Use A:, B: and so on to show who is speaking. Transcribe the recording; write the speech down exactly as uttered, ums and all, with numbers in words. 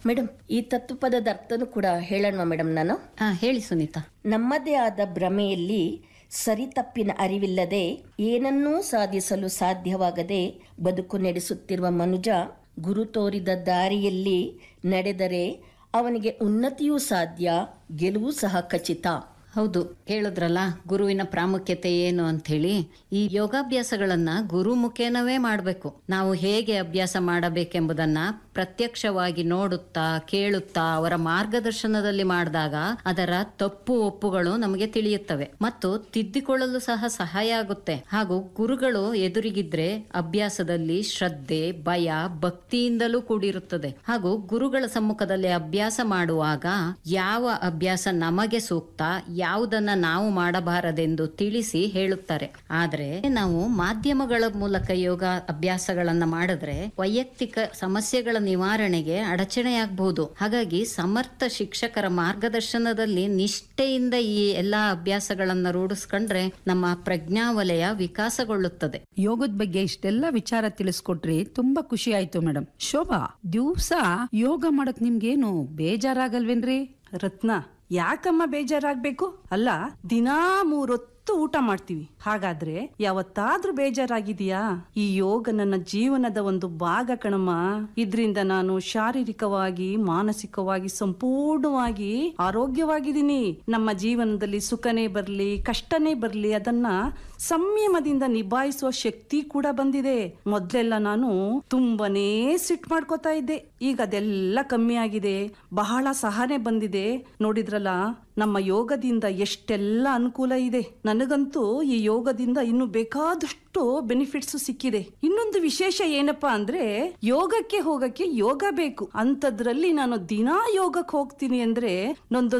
A: Madam, ಈ ತತ್ವಪದದ ಅರ್ಥನೂ ಕೂಡ ಹೇಳೋಣ ಮೇಡಮ್. ನಾನು
B: ಹಾ ಹೇಳಿ ಸುನೀತಾ.
A: ನಮ್ಮದೇ ಆದ ಭ್ರಮೆಯಲ್ಲಿ ಸರಿತಪ್ಪಿನ ಅರಿವಿಲ್ಲದೆ ಏನನ್ನೂ ಸಾಧಿಸಲು ಸಾಧ್ಯವಾಗದೆ ಬದುಕು ನಡೆಸುತ್ತಿರುವ ಮನುಜ ಗುರು ತೋರಿದ ದಾರಿಯಲ್ಲಿ ನಡೆದರೆ ಅವನಿಗೆ ಉನ್ನತಿಯೂ ಸಾಧ್ಯ, ಗೆಲುವು ಸಹ ಖಚಿತ.
B: ಹೌದು, ಕೇಳಿದ್ರಲ್ಲ ಗುರುವಿನ ಪ್ರಾಮುಖ್ಯತೆ ಏನು ಅಂತ ಹೇಳಿ. ಈ ಯೋಗಾಭ್ಯಾಸಗಳನ್ನ ಗುರು ಮುಖೇನವೇ ಮಾಡಬೇಕು. ನಾವು ಹೇಗೆ ಅಭ್ಯಾಸ ಮಾಡಬೇಕೆಂಬುದನ್ನ ಪ್ರತ್ಯಕ್ಷವಾಗಿ ನೋಡುತ್ತಾ ಕೇಳುತ್ತಾ ಅವರ ಮಾರ್ಗದರ್ಶನದಲ್ಲಿ ಮಾಡಿದಾಗ ಅದರ ತಪ್ಪು ಒಪ್ಪುಗಳು ನಮಗೆ ತಿಳಿಯುತ್ತವೆ ಮತ್ತು ತಿದ್ದಿಕೊಳ್ಳಲು ಸಹ ಸಹಾಯ ಆಗುತ್ತೆ. ಹಾಗೂ ಗುರುಗಳು ಎದುರಿಗಿದ್ರೆ ಅಭ್ಯಾಸದಲ್ಲಿ ಶ್ರದ್ಧೆ, ಭಯ, ಭಕ್ತಿಯಿಂದಲೂ ಕೂಡಿರುತ್ತದೆ. ಹಾಗೂ ಗುರುಗಳ ಸಮ್ಮುಖದಲ್ಲಿ ಅಭ್ಯಾಸ ಮಾಡುವಾಗ ಯಾವ ಅಭ್ಯಾಸ ನಮಗೆ ಸೂಕ್ತ, ಯಾವುದನ್ನ ನಾವು ಮಾಡಬಾರದೆಂದು ತಿಳಿಸಿ ಹೇಳುತ್ತಾರೆ. ಆದ್ರೆ ನಾವು ಮಾಧ್ಯಮಗಳ ಮೂಲಕ ಯೋಗ ಅಭ್ಯಾಸಗಳನ್ನ ಮಾಡಿದ್ರೆ ವೈಯಕ್ತಿಕ ಸಮಸ್ಯೆಗಳ ನಿವಾರಣೆಗೆ ಅಡಚಣೆಯಾಗಬಹುದು. ಹಾಗಾಗಿ ಸಮರ್ಥ ಶಿಕ್ಷಕರ ಮಾರ್ಗದರ್ಶನದಲ್ಲಿ ನಿಷ್ಠೆಯಿಂದ ಈ ಎಲ್ಲಾ ಅಭ್ಯಾಸಗಳನ್ನ ರೂಢಿಸ್ಕೊಂಡ್ರೆ ನಮ್ಮ ಪ್ರಜ್ಞಾವಲಯ ವಿಕಾಸಗೊಳ್ಳುತ್ತದೆ.
C: ಯೋಗದ ಬಗ್ಗೆ ಇಷ್ಟೆಲ್ಲ ವಿಚಾರ ತಿಳಿಸ್ಕೊಟ್ರಿ, ತುಂಬಾ ಖುಷಿ ಆಯ್ತು ಮೇಡಮ್. ಶೋಭಾ, ದಿವ್ಸ ಯೋಗ ಮಾಡಕ್ ನಿಮ್ಗೇನು ಬೇಜಾರಾಗಲ್ವೇನ್ರಿ?
D: ರತ್ನ, ಯಾಕಮ್ಮ ಬೇಜಾರಾಗ್ಬೇಕು? ಅಲ್ಲ, ದಿನಾ ಮೂರೊತ್ತು ಊಟ ಮಾಡ್ತೀವಿ, ಹಾಗಾದ್ರೆ ಯಾವತ್ತಾದ್ರೂ ಬೇಜಾರಾಗಿದೆಯಾ? ಈ ಯೋಗ ನನ್ನ ಜೀವನದ ಒಂದು ಭಾಗ ಕಣಮ್ಮ. ಇದ್ರಿಂದ ನಾನು ಶಾರೀರಿಕವಾಗಿ, ಮಾನಸಿಕವಾಗಿ ಸಂಪೂರ್ಣವಾಗಿ ಆರೋಗ್ಯವಾಗಿದ್ದೀನಿ. ನಮ್ಮ ಜೀವನದಲ್ಲಿ ಸುಖನೇ ಬರ್ಲಿ ಕಷ್ಟನೇ ಬರ್ಲಿ ಅದನ್ನ ಸಂಯಮದಿಂದ ನಿಭಾಯಿಸುವ ಶಕ್ತಿ ಕೂಡ ಬಂದಿದೆ. ಮೊದ್ಲೆಲ್ಲ ನಾನು ತುಂಬಾನೇ ಸಿಟ್ ಮಾಡ್ಕೋತಾ ಇದ್ದೆ, ಈಗ ಅದೆಲ್ಲ ಕಮ್ಮಿ ಆಗಿದೆ. ಬಹಳ ಸಹನೆ ಬಂದಿದೆ. ನೋಡಿದ್ರಲ್ಲ, ನಮ್ಮ ಯೋಗದಿಂದ ಎಷ್ಟೆಲ್ಲ ಅನುಕೂಲ ಇದೆ. ನನಗಂತೂ ಈ ಯೋಗದಿಂದ ಇನ್ನು ಬೇಕಾದಷ್ಟು ಬೆನಿಫಿಟ್ಸ್ ಸಿಕ್ಕಿದೆ. ಇನ್ನೊಂದು ವಿಶೇಷ ಏನಪ್ಪಾ ಅಂದ್ರೆ, ಯೋಗಕ್ಕೆ ಹೋಗಕ್ಕೆ ಯೋಗ ಬೇಕು. ಅಂತದ್ರಲ್ಲಿ ನಾನು ದಿನಾ ಯೋಗಕ್ಕೆ ಹೋಗ್ತೀನಿ ಅಂದ್ರೆ ನಂದೊಂದು